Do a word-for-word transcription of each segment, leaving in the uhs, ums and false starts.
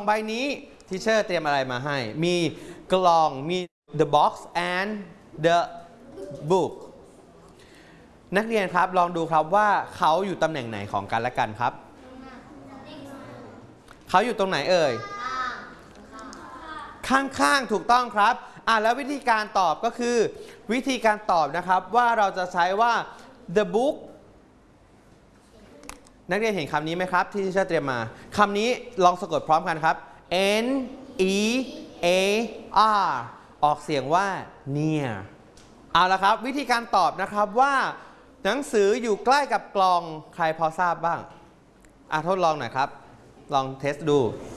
ใบนี้ทีเชอร์เตรียมอะไรมาให้มีกล่องมี the box and the book นักเรียนครับลองดูครับว่าเขาอยู่ตำแหน่งไหนของกันและกันครับเขาอยู่ตรงไหนเอ่ยข้างๆถูกต้องครับอ่ะแล้ววิธีการตอบก็คือวิธีการตอบนะครับว่าเราจะใช้ว่า the book นักเรียนเห็นคำนี้ไหมครับที่ทีเชอร์เตรียมมาคำนี้ลองสะกดพร้อมกันครับ N E A R ออกเสียงว่า near เอาละครับวิธีการตอบนะครับว่าหนังสืออยู่ใกล้กับกล่องใครพอทราบบ้างอ่ะทดลองหน่อยครับลองเทสดู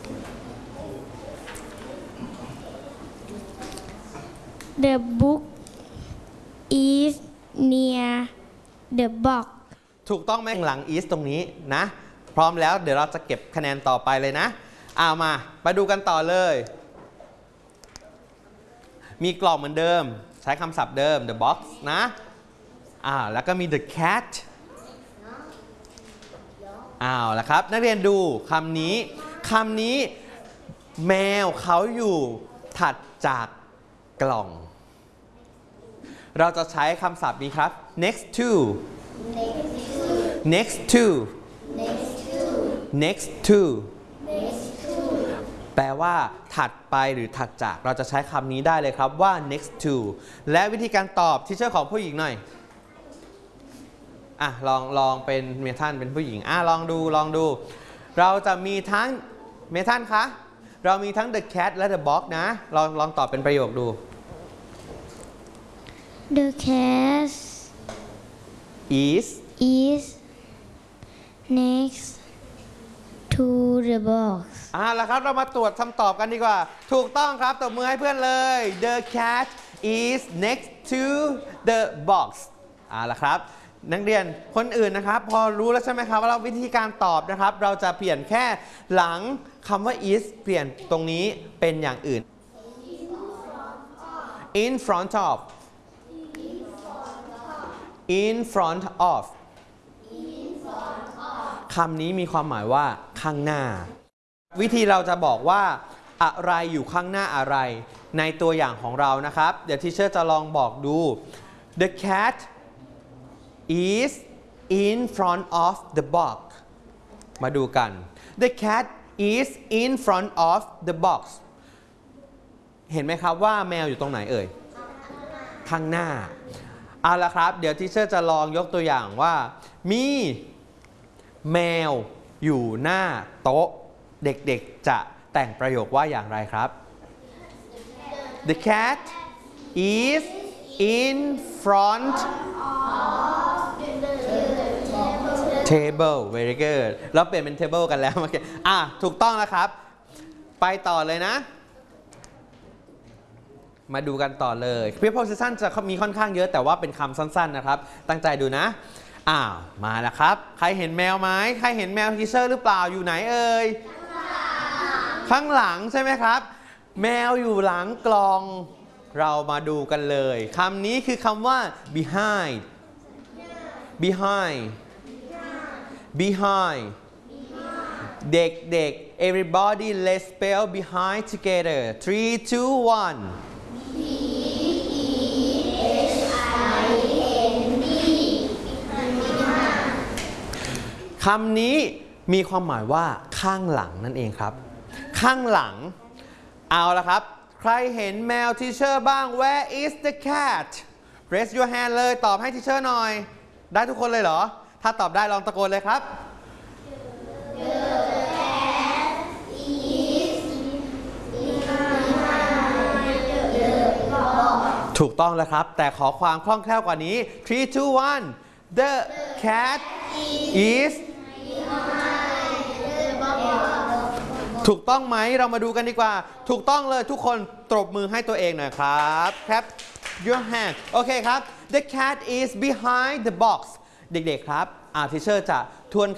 The book is near the box ถูกต้องไหมหลัง is ตรงนี้นะพร้อมแล้วเดี๋ยวเราจะเก็บคะแนนต่อไปเลยนะเอามามาดูกันต่อเลยมีกล่องเหมือนเดิมใช้คำศัพท์เดิม the box นะอ่าแล้วก็มี the cat อ้าวแล้วครับนักเรียนดูคำนี้คำนี้แมวเขาอยู่ถัดจากกล่องเราจะใช้คำศัพท์นี้ครับ next to next to next to แปลว่าถัดไปหรือถัดจากเราจะใช้คำนี้ได้เลยครับว่า next to และวิธีการตอบทีเชอร์ของผู้หญิงหน่อยอ่ะลองลองเป็นเมทัลเป็นผู้หญิงอ่ะลองดูลองดูเราจะมีทั้งเมทัลคะเรามีทั้ง the cat และ the box นะลองลองตอบเป็นประโยคดู The cat is is next to the box อ่ะแล้วครับเรามาตรวจคำตอบกันดีกว่าถูกต้องครับตบมือให้เพื่อนเลย the cat is next to the box อ่ะแล้วครับนักเรียนคนอื่นนะครับพอรู้แล้วใช่ไหมครับว่าเราวิธีการตอบนะครับเราจะเปลี่ยนแค่หลังคำว่า is เปลี่ยนตรงนี้เป็นอย่างอื่น in front of in front of คำนี้มีความหมายว่าข้างหน้าวิธีเราจะบอกว่าอะไรอยู่ข้างหน้าอะไรในตัวอย่างของเรานะครับเดี๋ยวทีเชอร์จะลองบอกดู the cat is in front of the box มาดูกัน the cat is in front of the box เห็นไหมครับว่าแมวอยู่ตรงไหนเอ่ยข้างหน้าเอาละครับเดี๋ยวทีเชอร์จะลองยกตัวอย่างว่ามีแมวอยู่หน้าโต๊ะเด็กๆจะแต่งประโยคว่าอย่างไรครับ The cat is in front table very good เราเปลี่ยนเป็น table กันแล้วโอเคอ่ะถูกต้องแล้วครับไปต่อเลยนะมาดูกันต่อเลย preposition จะมีค่อนข้างเยอะแต่ว่าเป็นคำสั้นๆนะครับตั้งใจดูนะอ้าวมาแล้วครับใครเห็นแมวไหมใครเห็นแมวทีเชอร์หรือเปล่าอยู่ไหนเอ่ยข้างหลังใช่ไหมครับแมวอยู่หลังกล่องเรามาดูกันเลยคำนี้คือคำว่า behind behind behind เด็กๆ everybody let's spell behind together three two oneคำนี้มีความหมายว่าข้างหลังนั่นเองครับข้างหลังเอาละครับใครเห็นแมวทีเชอร์บ้าง Where is the cat raise your hand เลยตอบให้ทีเชอร์หน่อยได้ทุกคนเลยเหรอถ้าตอบได้ลองตะโกนเลยครับ The cat is behind the box ถูกต้องแล้วครับแต่ขอความคล่องแคล่วกว่านี้three two one The cat isถูกต้องไหมเรามาดูกันดีกว่าถูกต้องเลยทุกคนตบมือให้ตัวเองหน่อยครับ Clap your hand โอเคครับ The cat is behind the box เด็กๆครับอ่าทีเชอร์จะทวน